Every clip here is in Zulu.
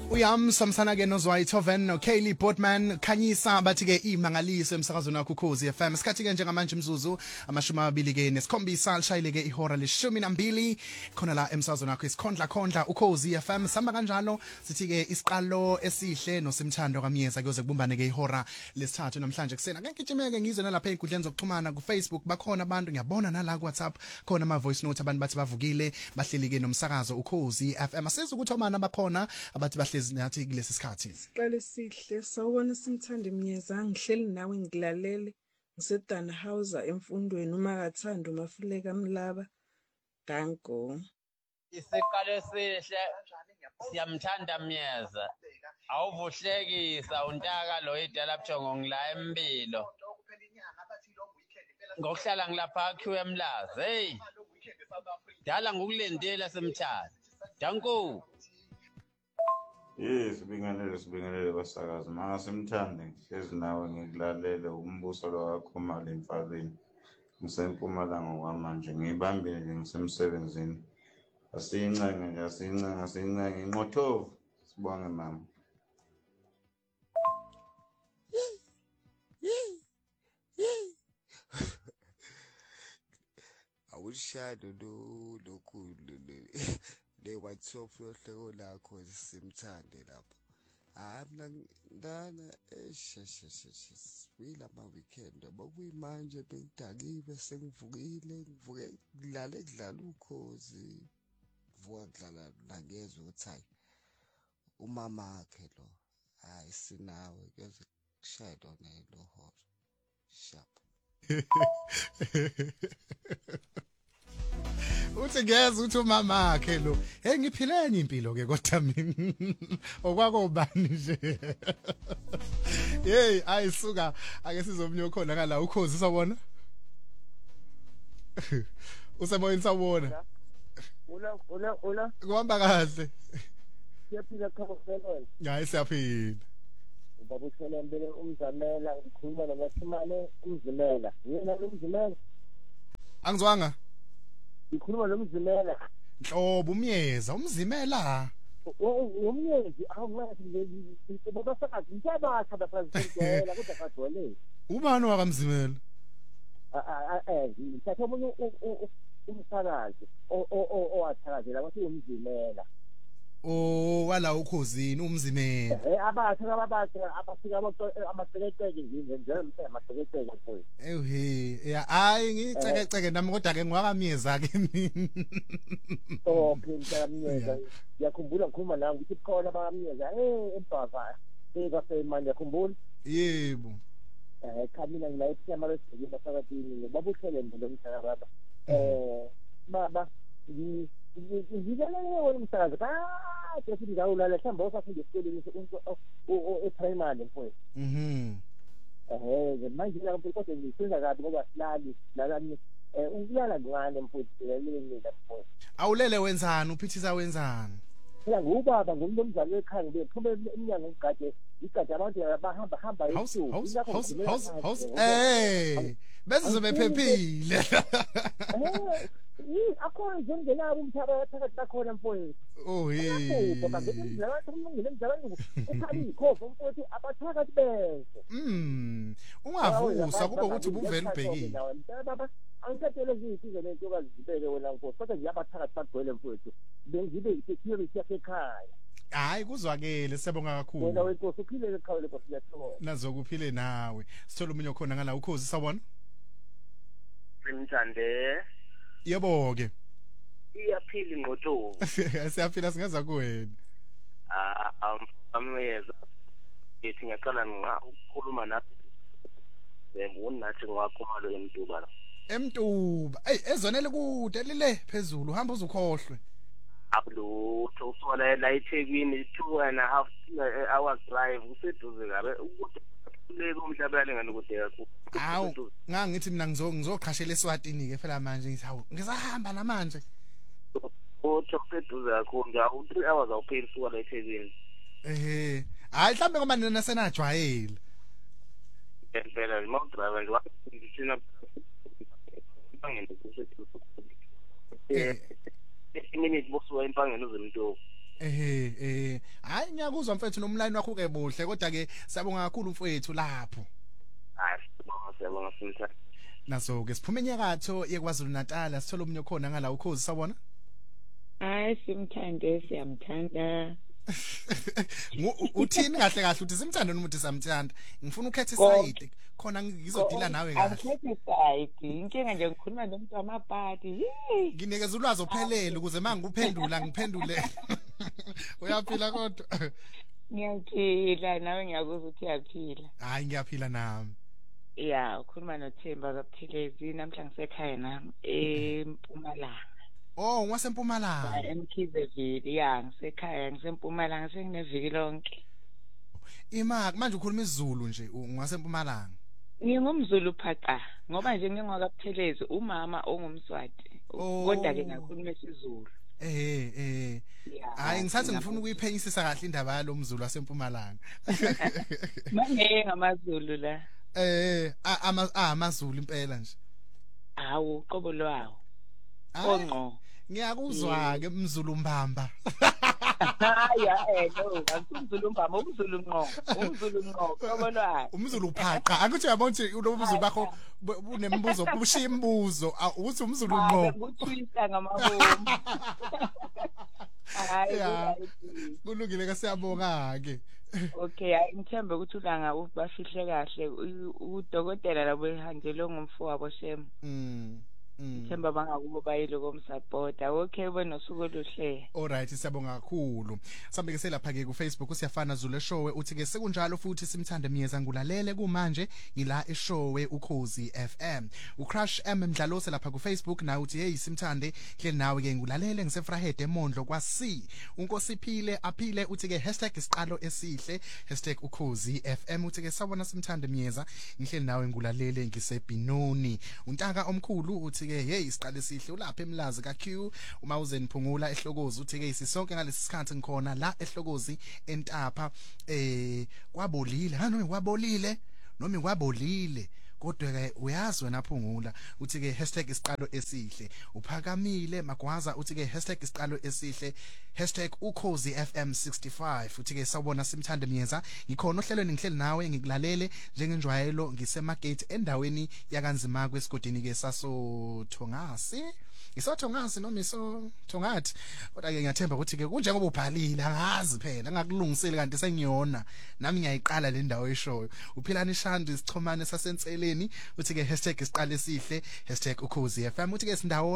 Uyam samsana ke noZwayitoven no Kaylee Botman khanyisa bathi ke imangaliso emsakazweni wakho Ukhozi FM isikhathi ke njengamanje imzuzu amashumi amabili ke nesikhombisa lishayile ke ihora le12 khona la emsakazweni wakho isikhondla Ukhozi FM samba kanjalo sithi ke isiqalo esihle nosimthando kamyeza kuyoze kubumbane ke ihora lesithathu namhlanje kusena ke ngijimeke ngizwe nalapha einkundleni zokuxhumana ku Facebook bakhona abantu ngiyabona nala ku WhatsApp khona ama voice note abantu bathi bavukile bahleli ke nomsakazo Ukhozi FM asiza ukuthi omana bakhona abathi bahlezi nathi kulesi sikhathi Siqale sihle sawubona simthanda Mnyeza ngihleli nawe ngilalele ngisedana Hauser emfundweni uma kathanda umafuleka Mlaba danko Isiqale sihle siyamthanda Mnyeza awuvuhlekisa untaka lo idala buthongo ngila empilo ngokuhlala ngilapha QM Mlazi hey dala ngokulendela semthanda danko Yes, sibingelele basakazi manga simthande ngihlezi nawe ngikulalele umbuso lo wakho mali emfaleni ngisempumalanga kwamanje ngibambile nje ngisemsebenzini asiyincenge inqothovu sibonge mama awushado lokhu le WhatsApp yohleko lakho simthande lapho mina ndana wila ama weekend bakuyimanje bengidakiwe sengivukile ngivuke kudlala Ukhozi vuka kudlala langezwe ukuthi hayi umama wakhe lo hayi sinawe kuyoze kushaya lona lo hora sharp uthi ngeze uthi umama wakhe lo hey ngiphilene impilo ke kodwa mina okwako bani nje hey ayisuka ake sizomnyo khona ngala Ukhozi sabona usemoyeni sabona Ula kuhamba kahle siyaphila khaboselweni hayi siyaphila ubaba uthela mbele umzamela ngikhuluma noMasimane umzimela yena umzimela angizwanga ngikhuluma nomzimela Nhlobo Mnyeza umzimela umyezi awumazi nje baba sakazi ngiyabasha bafazingela kodwa kadwele ubani wakamzimela ngithatha omunye umsakazi owathakazela bathi umzimela wala Ukhozini umzimela abafika amasekeceke nje amasekeceke mfowethu ehe hayi ngicekeceke nami kodwa ke ngwakamyeza ke mina okay mntamyeza ngiyakhumbula ngikhuluma nawe ngithi khona abakamyeza eBhava seyisemanje yakhumbula yebo khamina ngila ePhiyama lesibili phakathini babuhlele lo mthaka baba baba ngizelele wena umsakazi sithi ngawulala mhlawumbe usafunda esikoleni e-primary mfowethu manje la kodwa ngisenza kabi ngoba silali lalani ukulala ngane mfowethu lelele mfowethu awulele wenzani uphithisa wenzani phela ngubaba ngumnumzane ekhaya ngiphume eminyango igade abantu bahamba house bese zobephephile akhona njengenabo umthaba phakathi bakhona mfowethu ngoba ngeke mzalwane ukhali ikhofu mfowethu abathakathi benze ungavusa kube ukuthi ubuvela ubhekile baba angithathele izinto lento kazibeke wena nkosi kodwa ngiyabathakathi bagcwele mfowethu bengibe security yasekhaya hayi kuzwakele siyabonga kakhulu wena wenkosi uphile ekhaya lenkosi ngiyathola nazokuphile nawe sithola umunye khona ngala Ukhozi sabona simthande yebo ke iyaphila ingqothovu siyaphila singaza kuwena amyeza ethi ngiyaqala ukukhuluma nathi nathi ngwakhomalo emtuba la emtuba ezonele kude lile phezulu uhamba uzukhohlwe abulutho usola la eThekwini 2.5 hours drive useduze kabe ukuthi leko umhlabane ngani kude kakhulu awu ngangithi mina ngizoqhashela eSwatini ke phela manje ngithi hawu ngisahamba namanje useduze kakhulu nje 3 hours awupheli suka la eThekwini hayi mhlambe ngoba nina senajwayele phela remote driver nje wathina bangene kuseduze minute bosuka empangeni uzemnto Hayi ngiyakuzwa mfethu nomline wakho ke buhle kodwa ke siyabonga kakhulu mfethu lapho. Hayi siyabonga futhi. Naso ke siphume enyakatho yeKwaZulu Natal sithola umunye khona ngala ukhozi sabona. Hayi simthande siyamthanda. Uthini kahle kahle uthi simthanda noma uthi samthanda ngifuna ukhethe iside khona ngizodila nawe kahle angikhethe iside inkinga nje ngikhuluma nomuntu wamapati nginikeza ulwazi ophelele ukuze mangikuphendula ngiphendule uyaphila kodwa ngiyaphila nawe ngiyakuzwa ukuthi uyaphila hayi ngiyaphila nami ya ukhuluma noThemba kaPhilezi namhlanje ngisekhaya nami eMpumalanga. Oh ngasempumalanga eMkhize ya ngisekhaya ngisempumalanga sengineviki lonke. Ima manje ukhuluma isiZulu nje ngasempumalanga. NgingumZulu phaqa ngoba nje ngingakaPhelezi umama ongumswati kodwa ke ngakhuluma isiZulu. Hayi ngisathi ngifuna ukuyiphenyisisa kahle indaba yalo mZulu wasempumalanga. Manje ngamaZulu la. AmaZulu impela nje. Hawu uqobo lwawo. Onqo. Ngiyakuzwa ke mZulu mbamba. Hayi no, akuMzulu mbamba, umZulu ngqo, umZulu ngqo, qobo lwayo. UmZulu phaqa, akuthi uyabona ukuthi unomZulu bakho unembuzo, ubushiya imibuzo, uthi umZulu ngqo. Ukuthwisa ngamabomu. Hayi. Kulungile ke siyabonga ke. Okay, ngithemba ukuthi ulanga bafihle kahle udokotela labo ehanjele ngumfowabo Shem. Themba bangakubo bayile komsupporta. Okay wena usuku oluhle. Alright siyabonga kakhulu. Sambe ke selapha ke ku Facebook usiyafana Zulu Show uthi ke sekunjalo futhi simthande Miyeza ngulalele kumanje ila eshowe ukhozi FM. uCrush M Mdlalose lapha ku Facebook na uthi hey simthande hle nawe ke ngulalele ngisefrahede emondlo kwa C. Unkosiphile aphile uthi ke #isiqalo esihle #ukhozi FM uthi ke sawona simthande Miyeza ngihle nawe ngulalele ngisebhinoni. Untaka omkhulu uthi ke hey isiqale sihle ulapha emlazi ka Q uma uzeniphungula ehlokozi uthi ke sisonke ngalesi sikhathi ngikhona la ehlokozi entapha kwabolile noma kwabolile noma kwabolile kodwa ke uyazi wena phungula uthi ke #isiqalo esihle uphakamile magwaza uthi ke #isiqalo esihle #ukhozi FM 65 uthi ke sawubona simthande Miyeza ngikhona ohlelweni ngihleli nawe ngikulalele njengenjwayelo ngisemagate endaweni yakanzima kwesigodini ke sasothongasi Isothongasi noma isothongathi kodwa ke ngiyathemba ukuthi ke kunjengoba ubhalile angazi phela ngakulungisile kanti sengiyona nami ngiyayiqala le ndawo eshoyo uphilani Shandi isichomane sasenseleni uthi ke #isiqale sihle #ukhozi FM uthi ke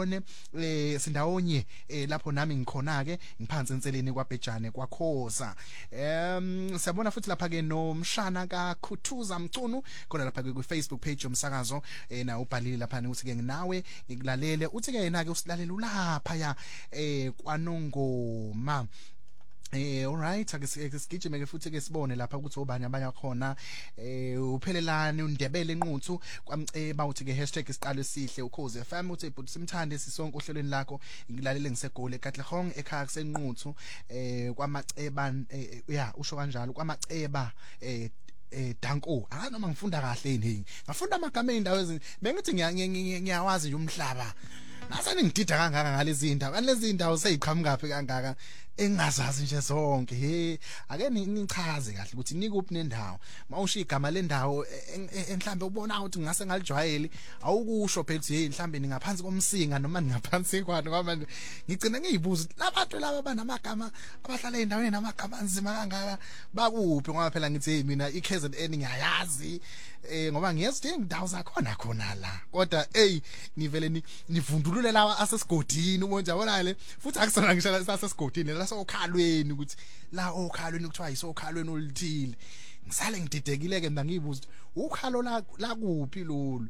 sindawonye lapho nami ngikhona ke ngiphansi enseleni kwaBhejane kwaKhoza siyabona futhi lapha ke nomshana kaKhuthuza Mcunu khona lapha ke ku Facebook page yomsakazo na ubhalile lapha uthi ke nginawe ngikulalele uthi ke yena ke usilalela ulapha ya kwaNongoma alright ake sigijime ke futhi ke sibone lapha ukuthi obani abanye khona uphelelani uNdebele enquthu kwamceba uthi ke #isiqalo esihle ukhozi FM uthi but simthande sisonke ohlelweni lakho ngilalele ngisegoli eKatlehong ekhaya kusenquthu kwamaceba usho kanjalo kwamaceba danko noma ngifunda kahle yini ngafunda amagama eindawo ezini bengithi ngiyawazi nje umhlaba nase ngidida kangaka ngalezi indawo lezi indawo seyiqhamukapi kangaka engazazi nje zonke ake ngichaze kahle ukuthi nikuphi nendawo mawusho igama lendawo mhlambe ubona ukuthi ngase ngalijwayeli awukusho phela ukuthi mhlambe ningaphansi komsinga noma ningaphansi kwani ngoba ngicina ngiyibuza labantu laba banamagama abahlala endaweni namagama anzima kangaka bakuphi ngoba phela ngithi mina iKZN ngiyayazi ngoba ngiyezi indawo zakhona khona la kodwa nivele nivundulule lawa asesigodini umonje yabona le futhi akusona ngisho sasesigodini la sokhalweni ukuthi la okhalweni kuthiwa yisokhalweni olithile ngisale ngididekile ke mina ngiyibuza ukhalo la kuphi lolu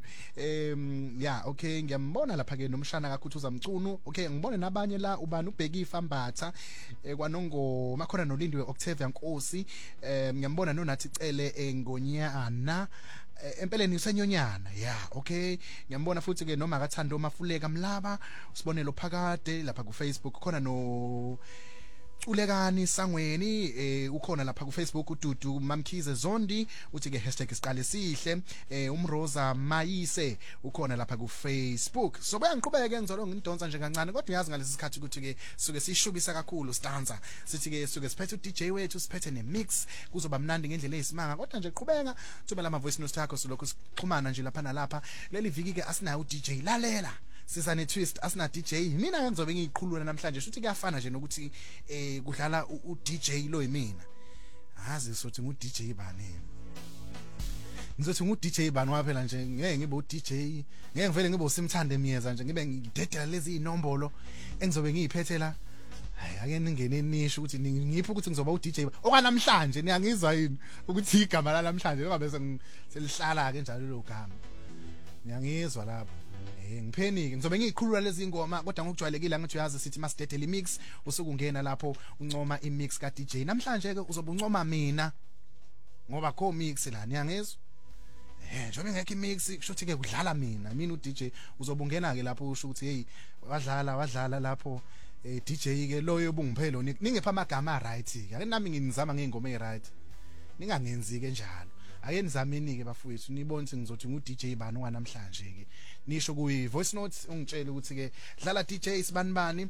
okay ngiyambona lapha ke nomshana kaKhuthuza Mcunu okay ngibone nabanye la ubani uBhekifa Mbatha kwaNongoma khona noLindiwe Octavia Nkosi ngiyambona noNathi Cele Ngonyana empeleni usenyonyana okay ngiyambona futhi ke noma akathanda Mafuleka Mlaba usibonelo phakade lapha ku Facebook khona no Culekani Sangweni ukhona lapha ku Facebook uDudu Mamkhize Zondi uthi ke #isiqale sihle umroza Mayise ukhona lapha ku Facebook so bayangiqhubeka ngizolo ngidonsa nje kancane kodwa uyazi ngalesi sikhathi ukuthi ke suke sishubisa kakhulu stanza sithi ke suke siphethe uDJ wethu siphethe nemix kuzoba mnandi ngendlela eyisimanga kodwa nje qhubeka thumela ama voice notes akho silokho sixhumana nje lapha nalapha leli viki ke asinayo uDJ lalela sisane twist asina DJ mina ngizobe ngiyiqhulula namhlanje futhi kuyafana nje nokuthi kudlala uDJ lo yimina hazi sothi nguDJ bani ngizothi nguDJ bani waphela nje ngeke ngibe uDJ ngeke ngivele ngibe usimthande miyeza nje ngibe ngidedela lezi inombolo engizobe ngiyiphethe la hayi ake ningene nisho ukuthi ngiphi ukuthi ngizoba uDJ okwanamhlanje niyangizwa yini ukuthi igama la namhlanje ngoba bese selihlala ke njalo lo gama niyangizwa lapho ngiphenike ngizobe ngiyiqhulula lezi ngoma kodwa ngokujwayelekile ngathi uyazi sithi masidedele imix usuku ungena lapho uncoma imix ka DJ namhlanje ke uzobe uncoma mina ngoba kho mix la niyangizwa njengoba ngekho imix kushuthi ke kudlala mina uDJ uzobe ungena ke lapho usho ukuthi hey wadlala lapho DJ ke loyo obungiphelo ningepha amagama right ke ake nami nginizama ngeingoma eziright ningangenzi ke njalo ake nizameni ke bafowethu nibone ukuthi ngizothi nguDJ bani wanamhlanje ke nisho kuyi voice notes ungitshela ukuthi ke dlala DJ sibanibani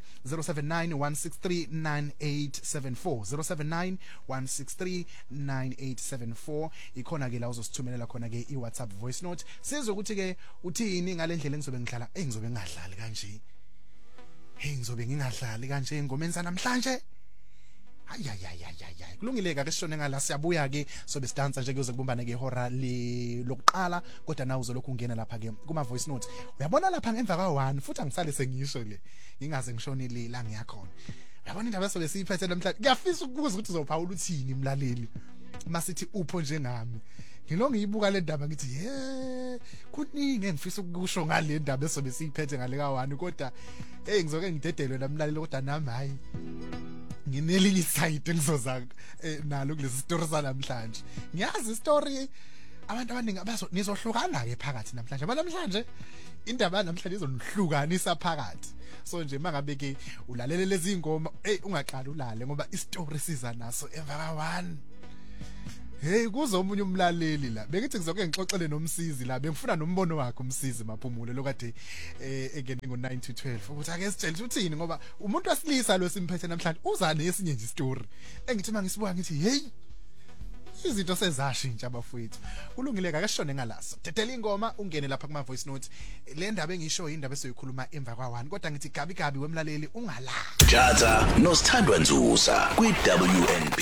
0791639874 0791639874 ikhona ke la uzosithumelela khona ke iWhatsApp voice note sizokuthi ke uthini ngalendlela engizobe ngidlala engizobe ngadlali kanje ngizobe ngingadlali kanje engomeni sanamhlanje ayayayayay kulungile ke sishone ngala siyabuya ke sobe sidansa nje kuze kubumbane ke ihora lokuqala kodwa nawo uzolokhu ungena lapha ke kuma voice note uyabona lapha ngemva ka1 futhi angisale sengisho le ngingaze ngishone le la ngiyakhona uyabona indaba sobe siyiphethe namhlanje ngiyafisa ukubuza ukuthi uzophawula uthini mlaleli masithi upho njengami ngilo ngiyibuka le ndaba ngithi kuningi engifisa ukusho ngale ndaba esobe siyiphethe ngale ka1 kodwa ngizoke ngidedelwe namlaleli kodwa nami hayi nginelinye side engizoza nalo kulesi story sanamhlanje ngiyazi story abantu abaningi nizohlukana ke phakathi namhlanje namhlanje indaba namhlanje izonihlukanisa phakathi so nje mangabe ke ulalele lezi ngoma ungaqala ulale ngoba istory siza naso emva ka1 kuzo omunye umlaleli la bengithi ngizoke ngixoxele nomsizi la bengifuna nombono wakhe umsizi maphumulo lokade engene ngo9 to 12 ukuthi ake sitshele uthini ngoba umuntu wasilisa lo simphethe namhlanje uza nesinye nje story engithi mangisibuka ngithi hey izinto sezashintsha abafowethu kulungile ke akashone ngalaso dedela ingoma ungene lapha kuma voice note le ndaba engisho indaba esoyikhuluma emva kwa1 kodwa ngithi gabi wemlaleli ungala Jata noSithandwa Nzusa kwiWNP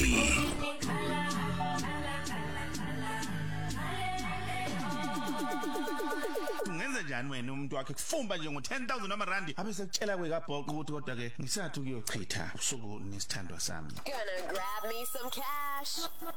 njani wena umuntu wakhe kufumba nje ngo10,000 amarandi abe sekutshela kwekabhoqo ukuthi kodwa ke ngisathi kuyochitha usuku nesithandwa sami gonna grab me some cash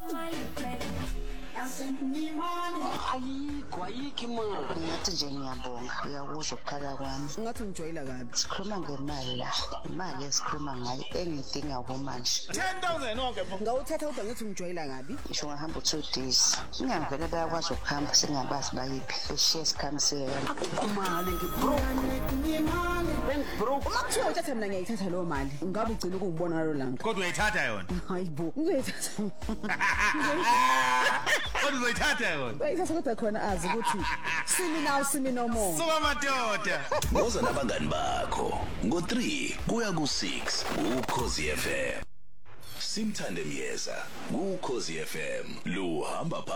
ayikho man ngathi nje ngiyabonga uyakuzwa ukukhala kwami ngathi ngijoyela kabi sikhuluma ngemali la imali esikhuluma ngayo engidinga kumanje 10,000 onke ngawuthatha kodwa ngathi ngijoyela kabi ngisho ngahamba 2 days ngiyangivele bayakwazi ukuhamba singabazi bayiphi eshiye sikhamisile imali ngibroke makuthiwa uthatha mina ngiyayithatha leyo mali ngabe ugcina ukungibona ngalo langa kodwa uyayithatha yona hayibo uzoyithatha kodwa uzoyithatha yona uyayithatha kodwa khona azi ukuthi simi no more suka madoda Moza nabangani bakho ngo3 kuya ku6 uKhosi FM Simthande Miyeza uKhosi FM lo hamba